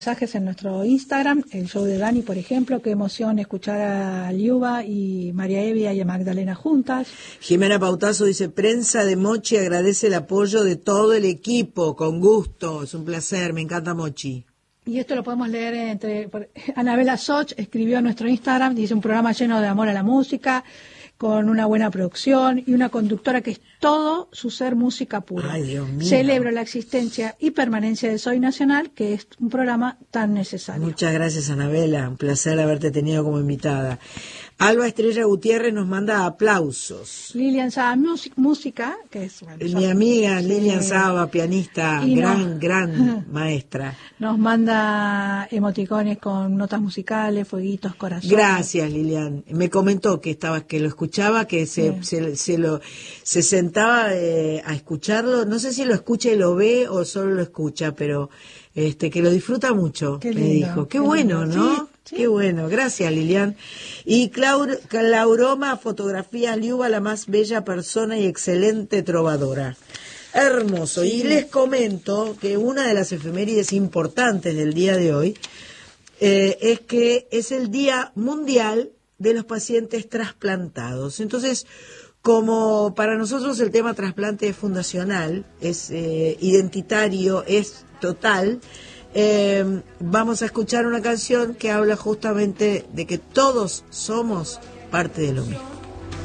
mensajes en nuestro Instagram, el show de Dani, por ejemplo. Qué emoción escuchar a Liuba y María Evia y a Magdalena juntas. Jimena Pautazo dice, prensa de Mochi agradece el apoyo de todo el equipo, con gusto, es un placer, me encanta Mochi. Y esto lo podemos leer Anabela Soch escribió en nuestro Instagram, dice un programa lleno de amor a la música, con una buena producción y una conductora que es todo su ser música pura. Ay, Dios mío. Celebro la existencia y permanencia de Soy Nacional, que es un programa tan necesario. Muchas gracias, Anabela, un placer haberte tenido como invitada. Alba Estrella Gutiérrez nos manda aplausos. Lilian Saba Música, que es mi amiga Lilian Saba, pianista, gran maestra. Nos manda emoticones con notas musicales, fueguitos, corazones. Gracias, Lilian. Me comentó que lo escuchaba, que se sentaba a escucharlo. No sé si lo escucha y lo ve o solo lo escucha, pero que lo disfruta mucho, me dijo. Qué bueno, lindo. ¿No? Sí. Qué bueno, gracias, Lilian. Y Clauroma, fotografía, Liuba, la más bella persona y excelente trovadora. Hermoso. Sí. Y les comento que una de las efemérides importantes del día de hoy es que es el Día Mundial de los Pacientes Trasplantados. Entonces, como para nosotros el tema trasplante es fundacional, es identitario, es total, vamos a escuchar una canción que habla justamente de que todos somos parte de lo mismo.